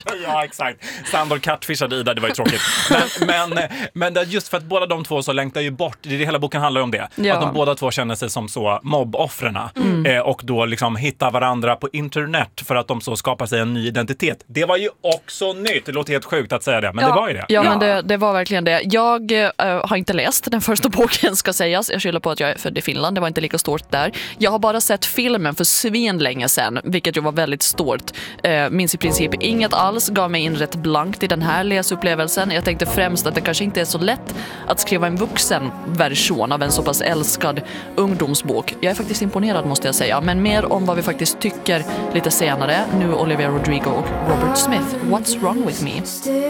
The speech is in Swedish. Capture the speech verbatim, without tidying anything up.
Ja, exakt. Sandor catfishade Ida, det var ju tråkigt. Men, men, men det, just för att båda de två så längtar ju bort, det är det hela boken handlar om det. Ja. Att de båda två känner sig som så mobboffrena mm. eh, och då liksom hittar varandra på internet för att de så skapar sig en ny identitet. Det var ju också nytt. Det låter helt sjukt att säga det, men ja. det var ju det. Ja, ja. men det, det var verkligen det. Jag äh, har inte läst den första boken, ska sägas. Jag skyller på att jag är född i Finland. Det var inte lika stort där. Jag har bara sett filmen för svin länge sedan, vilket ju var väldigt stort. Eh, minns i princip inget alls, gav mig in rätt blankt i den här läsupplevelsen. Jag tänkte främst att det kanske inte är så lätt att skriva en vuxen version av en så pass älskad ungdomsbok. Jag är faktiskt imponerad, måste jag säga. Men mer om vad vi faktiskt tycker lite senare. Nu Olivia Rodrigo och Robert Smith. What's wrong with me?